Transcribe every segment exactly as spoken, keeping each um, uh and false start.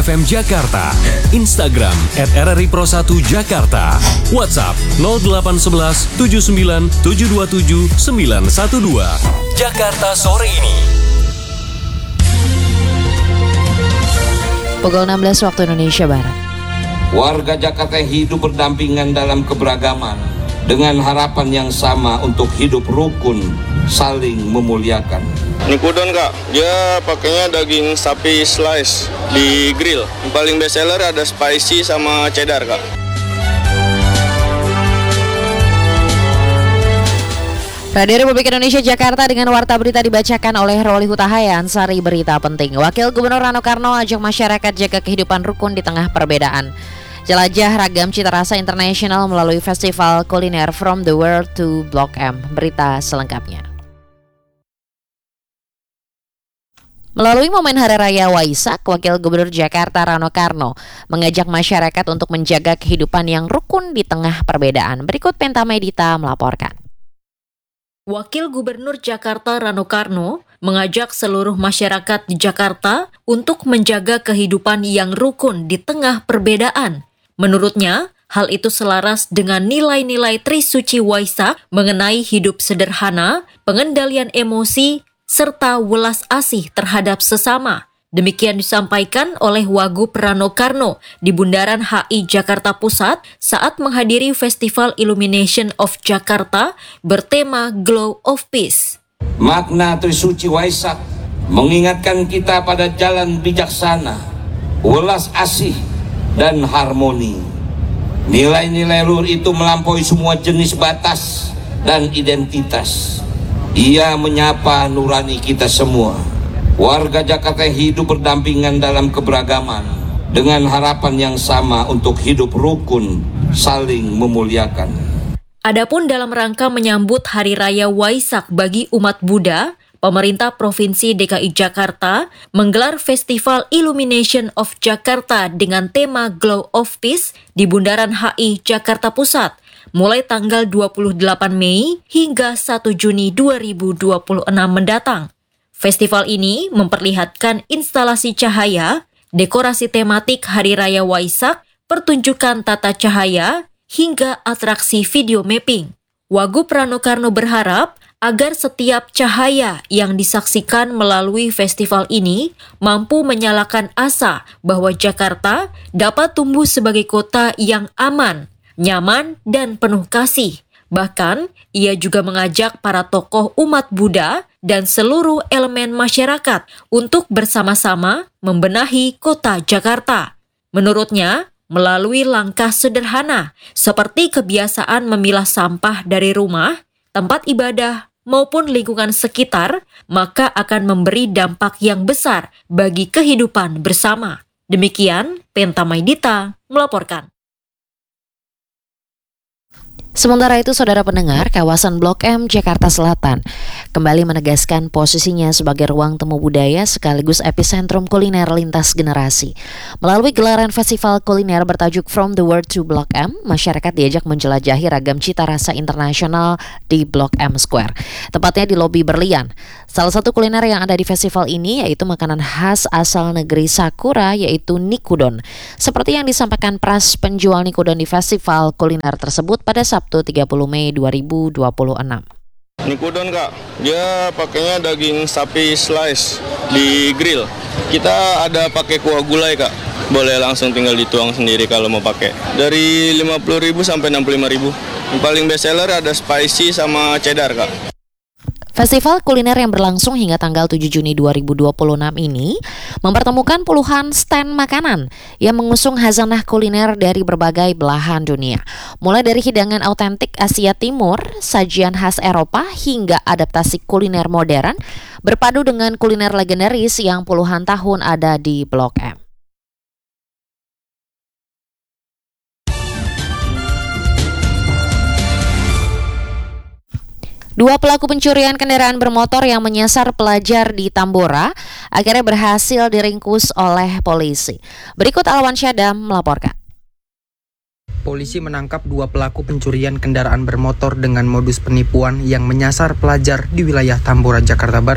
F M Jakarta, Instagram at R R I Pro satu Jakarta, WhatsApp nol delapan satu satu tujuh sembilan tujuh dua tujuh sembilan satu dua. Jakarta sore ini. Pukul enam belas waktu Indonesia Barat. Warga Jakarta hidup berdampingan dalam keberagaman dengan harapan yang sama untuk hidup rukun, saling memuliakan. Nikudon kak, dia pakainya daging sapi slice di grill. Yang paling best seller ada spicy sama cheddar kak. Radio Republik Indonesia Jakarta dengan warta berita dibacakan oleh Roli Hutahayan. Sari berita penting. Wakil Gubernur Rano Karno ajak masyarakat jaga kehidupan rukun di tengah perbedaan. Jelajah ragam cita rasa internasional melalui festival kuliner From the World to Blok M. Berita selengkapnya. Melalui momen Hari Raya Waisak, Wakil Gubernur Jakarta Rano Karno mengajak masyarakat untuk menjaga kehidupan yang rukun di tengah perbedaan. Berikut Penta Medita melaporkan. Wakil Gubernur Jakarta Rano Karno mengajak seluruh masyarakat di Jakarta untuk menjaga kehidupan yang rukun di tengah perbedaan. Menurutnya, hal itu selaras dengan nilai-nilai Trisuci Waisak mengenai hidup sederhana, pengendalian emosi, serta welas asih terhadap sesama. Demikian disampaikan oleh Wagub Rano Karno di Bundaran H I Jakarta Pusat saat menghadiri Festival Illumination of Jakarta bertema Glow of Peace. Makna Trisuci Waisak mengingatkan kita pada jalan bijaksana, welas asih, dan harmoni. Nilai-nilai luhur itu melampaui semua jenis batas dan identitas. Ia menyapa nurani kita semua. Warga Jakarta hidup berdampingan dalam keberagaman dengan harapan yang sama untuk hidup rukun, saling memuliakan. Adapun dalam rangka menyambut Hari Raya Waisak bagi umat Buddha, pemerintah Provinsi D K I Jakarta menggelar Festival Illumination of Jakarta dengan tema Glow of Peace di Bundaran H I Jakarta Pusat, mulai tanggal dua puluh delapan Mei hingga satu Juni dua ribu dua puluh enam mendatang. Festival ini memperlihatkan instalasi cahaya, dekorasi tematik Hari Raya Waisak, pertunjukan tata cahaya, hingga atraksi video mapping. Wagub Rano Karno berharap agar setiap cahaya yang disaksikan melalui festival ini mampu menyalakan asa bahwa Jakarta dapat tumbuh sebagai kota yang aman, nyaman, dan penuh kasih. Bahkan, ia juga mengajak para tokoh umat Buddha dan seluruh elemen masyarakat untuk bersama-sama membenahi kota Jakarta. Menurutnya, melalui langkah sederhana seperti kebiasaan memilah sampah dari rumah, tempat ibadah, maupun lingkungan sekitar, maka akan memberi dampak yang besar bagi kehidupan bersama. Demikian, Penta Medita melaporkan. Sementara itu, saudara pendengar, kawasan Blok M Jakarta Selatan kembali menegaskan posisinya sebagai ruang temu budaya sekaligus epicentrum kuliner lintas generasi. Melalui gelaran festival kuliner bertajuk From the World to Blok M, masyarakat diajak menjelajahi ragam cita rasa internasional di Blok M Square, tepatnya di lobi Berlian. Salah satu kuliner yang ada di festival ini yaitu makanan khas asal negeri Sakura, yaitu Nikudon. Seperti yang disampaikan pras penjual Nikudon di festival kuliner tersebut pada Sabtu tiga puluh Mei dua ribu dua puluh enam. Nikudon kak, dia pakainya daging sapi slice di grill. Kita ada pakai kuah gulai kak, boleh langsung tinggal dituang sendiri kalau mau pakai. Dari lima puluh ribu sampai enam puluh lima ribu. Yang paling best seller ada spicy sama cheddar kak. Festival kuliner yang berlangsung hingga tanggal tujuh Juni dua ribu dua puluh enam ini mempertemukan puluhan stand makanan yang mengusung khazanah kuliner dari berbagai belahan dunia. Mulai dari hidangan autentik Asia Timur, sajian khas Eropa, hingga adaptasi kuliner modern berpadu dengan kuliner legendaris yang puluhan tahun ada di Blok M. Dua pelaku pencurian kendaraan bermotor yang menyasar pelajar di Tambora akhirnya berhasil diringkus oleh polisi. Berikut Alwan Syadam melaporkan. Polisi menangkap dua pelaku pencurian kendaraan bermotor dengan modus penipuan yang menyasar pelajar di wilayah Tambora, Jakarta Barat.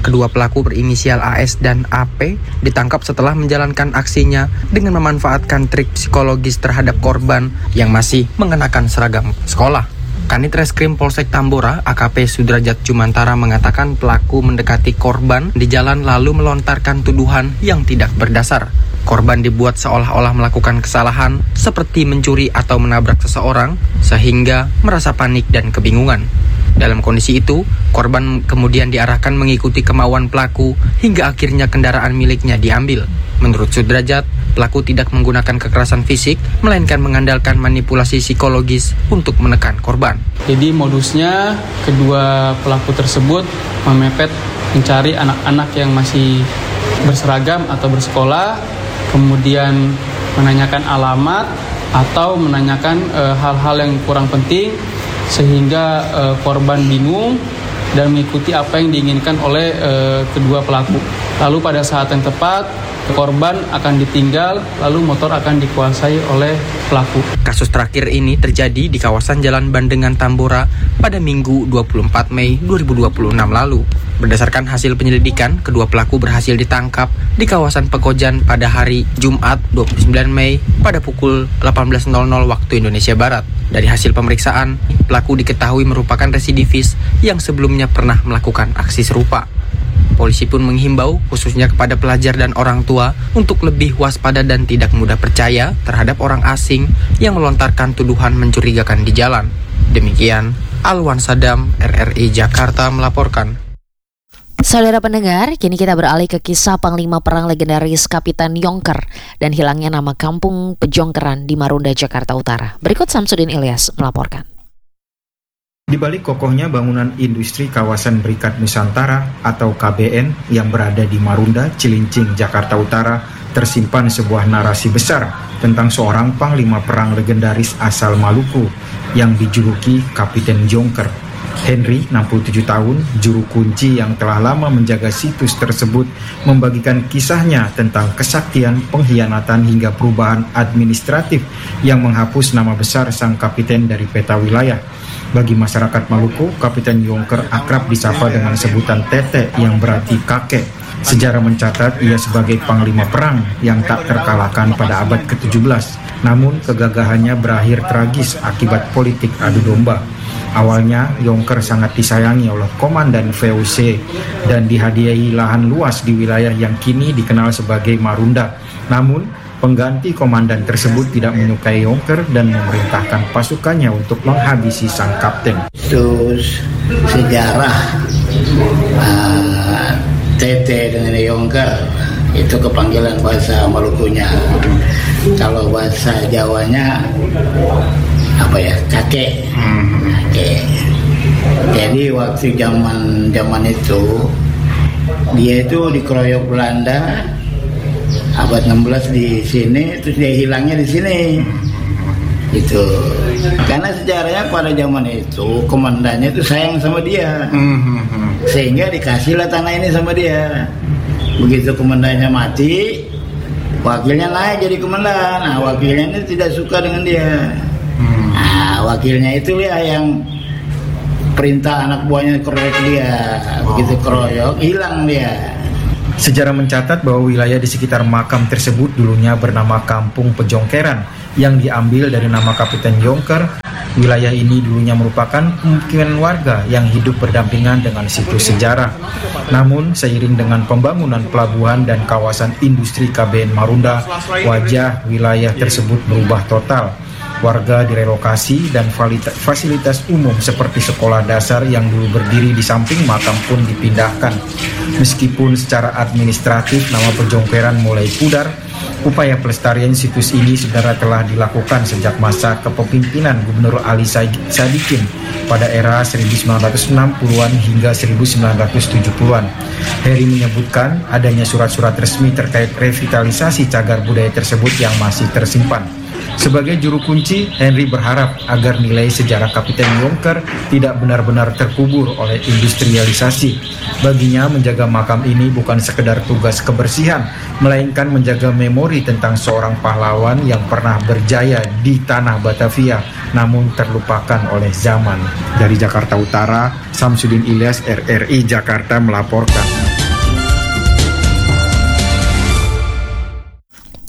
Kedua pelaku berinisial A S dan A P ditangkap setelah menjalankan aksinya dengan memanfaatkan trik psikologis terhadap korban yang masih mengenakan seragam sekolah. Kanit Reskrim Polsek Tambora, A K P Sudrajat Jumantara mengatakan pelaku mendekati korban di jalan lalu melontarkan tuduhan yang tidak berdasar. Korban dibuat seolah-olah melakukan kesalahan seperti mencuri atau menabrak seseorang sehingga merasa panik dan kebingungan. Dalam kondisi itu, korban kemudian diarahkan mengikuti kemauan pelaku hingga akhirnya kendaraan miliknya diambil. Menurut Sudrajat, pelaku tidak menggunakan kekerasan fisik, melainkan mengandalkan manipulasi psikologis untuk menekan korban. Jadi modusnya kedua pelaku tersebut memepet mencari anak-anak yang masih berseragam atau bersekolah, kemudian menanyakan alamat atau menanyakan e, hal-hal yang kurang penting sehingga e, korban bingung dan mengikuti apa yang diinginkan oleh e, kedua pelaku. Lalu pada saat yang tepat, korban akan ditinggal, lalu motor akan dikuasai oleh pelaku. Kasus terakhir ini terjadi di kawasan Jalan Bandengan Tambora pada Minggu dua puluh empat Mei dua ribu dua puluh enam lalu. Berdasarkan hasil penyelidikan, kedua pelaku berhasil ditangkap di kawasan Pekojan pada hari Jumat dua puluh sembilan Mei pada pukul delapan belas nol nol waktu Indonesia Barat. Dari hasil pemeriksaan, pelaku diketahui merupakan residivis yang sebelumnya pernah melakukan aksi serupa. Polisi pun menghimbau khususnya kepada pelajar dan orang tua untuk lebih waspada dan tidak mudah percaya terhadap orang asing yang melontarkan tuduhan mencurigakan di jalan. Demikian, Alwan Sadam, R R I Jakarta melaporkan. Saudara pendengar, kini kita beralih ke kisah Panglima Perang legendaris Kapitan Yongker dan hilangnya nama kampung Pejongkeran di Marunda, Jakarta Utara. Berikut Samsudin Ilyas melaporkan. Di balik kokohnya bangunan industri kawasan Berikat Nusantara atau K B N yang berada di Marunda, Cilincing, Jakarta Utara, tersimpan sebuah narasi besar tentang seorang panglima perang legendaris asal Maluku yang dijuluki Kapiten Yongker. Henry, enam puluh tujuh tahun, juru kunci yang telah lama menjaga situs tersebut, membagikan kisahnya tentang kesaktian, pengkhianatan hingga perubahan administratif yang menghapus nama besar sang kapiten dari peta wilayah. Bagi masyarakat Maluku, Kapiten Yongker akrab disapa dengan sebutan Tete yang berarti kakek. Sejarah mencatat ia sebagai panglima perang yang tak terkalahkan pada abad ke tujuh belas. Namun kegagahannya berakhir tragis akibat politik adu domba. Awalnya Yongker sangat disayangi oleh Komandan V O C dan dihadiahi lahan luas di wilayah yang kini dikenal sebagai Marunda. Namun pengganti komandan tersebut tidak menyukai Yongker dan memerintahkan pasukannya untuk menghabisi sang kapten. Terus sejarah uh, Tete dengan Yongker itu kepanggilan bahasa Malukunya. Kalau bahasa Jawanya apa ya, kakek. kakek. Jadi waktu zaman zaman itu dia itu dikeroyok Belanda abad enam belas di sini, terus dia hilangnya di sini. Itu karena sejarahnya pada zaman itu komandannya itu sayang sama dia, sehingga dikasihlah tanah ini sama dia. Begitu komandannya mati, wakilnya naik jadi komandan. Nah, wakilnya ini tidak suka dengan dia. Nah, wakilnya itu ya yang perintah anak buahnya keroyok dia. Begitu keroyok, hilang dia. Sejarah mencatat bahwa wilayah di sekitar makam tersebut dulunya bernama Kampung Pejongkeran yang diambil dari nama Kapiten Yongker. Wilayah ini dulunya merupakan pemukiman warga yang hidup berdampingan dengan situs sejarah. Namun seiring dengan pembangunan pelabuhan dan kawasan industri K B N Marunda, wajah wilayah tersebut berubah total. Warga direlokasi dan fasilitas umum seperti sekolah dasar yang dulu berdiri di samping makam pun dipindahkan. Meskipun secara administratif nama Pejongkeran mulai pudar, upaya pelestarian situs ini sebenarnya telah dilakukan sejak masa kepemimpinan Gubernur Ali Sadikin pada era seribu sembilan ratus enam puluhan hingga seribu sembilan ratus tujuh puluhan. Heri menyebutkan adanya surat-surat resmi terkait revitalisasi cagar budaya tersebut yang masih tersimpan. Sebagai juru kunci, Henry berharap agar nilai sejarah Kapiten Yongker tidak benar-benar terkubur oleh industrialisasi. Baginya, menjaga makam ini bukan sekedar tugas kebersihan, melainkan menjaga memori tentang seorang pahlawan yang pernah berjaya di tanah Batavia, namun terlupakan oleh zaman. Dari Jakarta Utara, Samsudin Ilyas, R R I Jakarta melaporkan.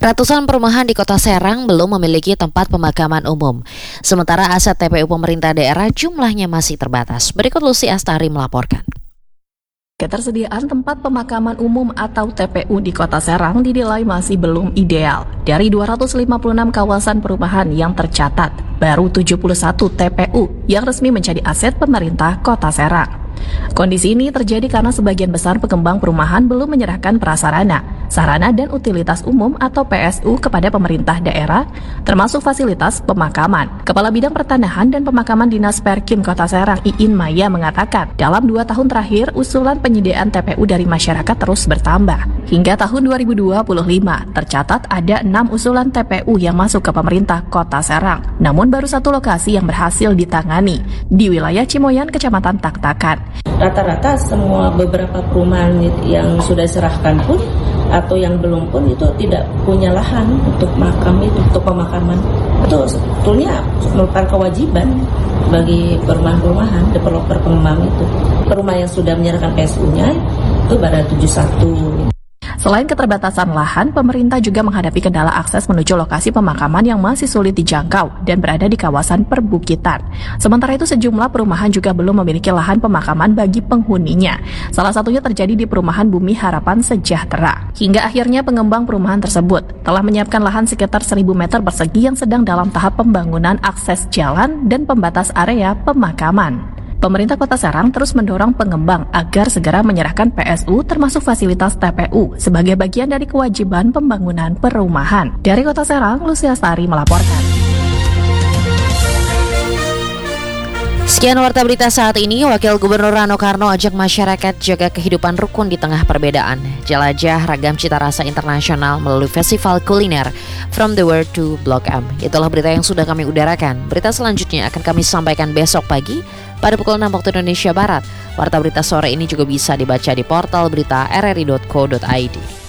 Ratusan perumahan di Kota Serang belum memiliki tempat pemakaman umum. Sementara aset T P U pemerintah daerah jumlahnya masih terbatas. Berikut Lucy Astari melaporkan. Ketersediaan tempat pemakaman umum atau T P U di Kota Serang dinilai masih belum ideal. Dari dua ratus lima puluh enam kawasan perumahan yang tercatat, baru tujuh puluh satu T P U yang resmi menjadi aset pemerintah Kota Serang. Kondisi ini terjadi karena sebagian besar pengembang perumahan belum menyerahkan prasarana, sarana dan utilitas umum atau P S U kepada pemerintah daerah, termasuk fasilitas pemakaman. Kepala Bidang Pertanahan dan Pemakaman Dinas Perkim Kota Serang, Iin Maya, mengatakan, dalam dua tahun terakhir, usulan penyediaan T P U dari masyarakat terus bertambah. Hingga tahun dua ribu dua puluh lima, tercatat ada enam usulan T P U yang masuk ke pemerintah Kota Serang. Namun baru satu lokasi yang berhasil ditangani, di wilayah Cimoyan, Kecamatan Taktakan. Rata-rata semua beberapa perumahan yang sudah diserahkan pun atau yang belum pun itu tidak punya lahan untuk makam itu, untuk pemakaman. Itu sebetulnya merupakan kewajiban bagi perumahan-perumahan, developer pengembang itu. Perumahan yang sudah menyerahkan P S U-nya itu baru tujuh puluh satu. Selain keterbatasan lahan, pemerintah juga menghadapi kendala akses menuju lokasi pemakaman yang masih sulit dijangkau dan berada di kawasan perbukitan. Sementara itu, sejumlah perumahan juga belum memiliki lahan pemakaman bagi penghuninya. Salah satunya terjadi di perumahan Bumi Harapan Sejahtera. Hingga akhirnya pengembang perumahan tersebut telah menyiapkan lahan sekitar seribu meter persegi yang sedang dalam tahap pembangunan akses jalan dan pembatas area pemakaman. Pemerintah Kota Serang terus mendorong pengembang agar segera menyerahkan P S U termasuk fasilitas T P U sebagai bagian dari kewajiban pembangunan perumahan. Dari Kota Serang, Lucy Astari melaporkan. Sekian warta berita saat ini. Wakil Gubernur Rano Karno ajak masyarakat jaga kehidupan rukun di tengah perbedaan. Jelajah ragam cita rasa internasional melalui festival kuliner From the World to Blok M. Itulah berita yang sudah kami udarakan. Berita selanjutnya akan kami sampaikan besok pagi pada pukul enam waktu Indonesia Barat. Warta berita sore ini juga bisa dibaca di portal berita r r i dot co dot i d.